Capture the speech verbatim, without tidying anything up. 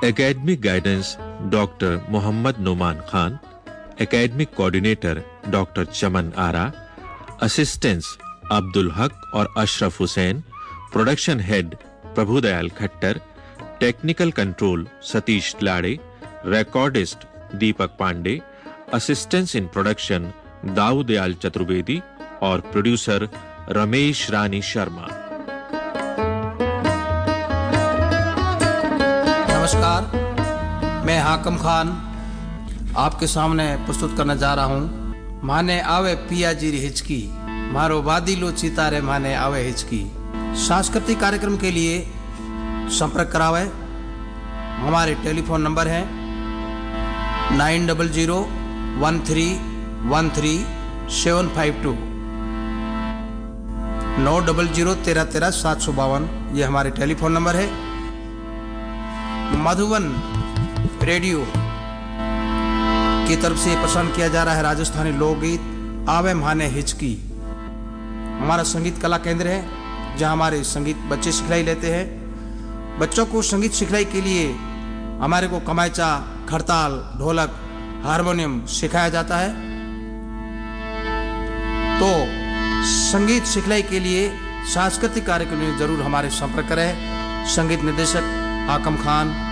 Academic guidance doctor Mohammad Numan Khan, academic coordinator doctor चमन आरा, assistants Abdul Haq और Ashraf Hussain, production head Prabhudayal Khattar, technical control Satish लाड़े, recordist Deepak Pandey, assistants in production Daudayal Chaturvedi और producer Ramesh रानी शर्मा। नमस्कार, मैं हाकम खान आपके सामने प्रस्तुत करने जा रहा हूँ माने आवे पियाजी री हिचकी, मारो वादिलो चितारे माने आवे हिचकी। सांस्कृतिक कार्यक्रम के लिए संपर्क करावे। हमारे टेलीफोन नंबर है nine double zero one three one three seven five to, now double zero तेरह तेरह सात सौ बावन, ये हमारे टेलीफोन नंबर है। मधुबन रेडियो की तरफ से पसंद किया जा रहा है राजस्थानी लोकगीत आवे माने हिचकी। हमारा संगीत कला केंद्र है जहां हमारे संगीत बच्चे सिखलाई लेते हैं। बच्चों को संगीत सिखलाई के लिए हमारे को कमायचा, खड़ताल, ढोलक, हारमोनियम सिखाया जाता है। तो संगीत सिखलाई के लिए सांस्कृतिक कार्यक्रम में जरूर हमारे संपर्क करें। संगीत निर्देशक हाकम खान,